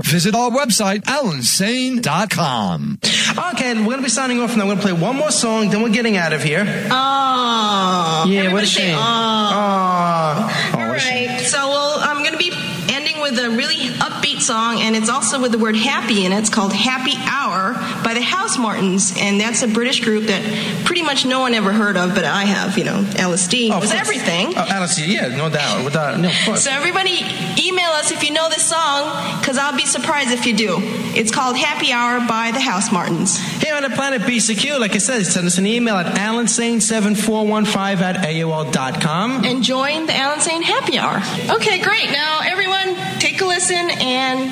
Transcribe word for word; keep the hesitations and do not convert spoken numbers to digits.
visit our website, alan sane dot com. Okay, we're going to be signing off, and I'm going to play one more song, then we're getting out of here. Oh. Yeah, what a shame. Oh. Oh. All right. So, well, I'm going to be ending with a really upbeat song, and it's also with the word happy in it. It's called Happy Hour by the Housemartins, and that's a British group that pretty much no one ever heard of, but I have, you know, L S D Oh, was of course. everything. Oh, L S D, yeah, no doubt. Without, no, of course. So everybody email us if you know this song, because I'll be surprised if you do. It's called Happy Hour by the Housemartins. Here on the Planet Be Secure, like I said, send us an email at alan sane seven four one five at A O L dot com. And join the Alan Sane Happy Hour. Okay, great. Now, everyone, take a listen and